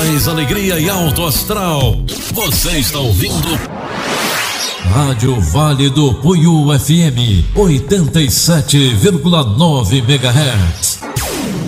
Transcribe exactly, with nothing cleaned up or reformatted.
mais alegria e alto astral. Você está ouvindo Rádio Vale do Puiú F M oitenta e sete vírgula nove megahertz.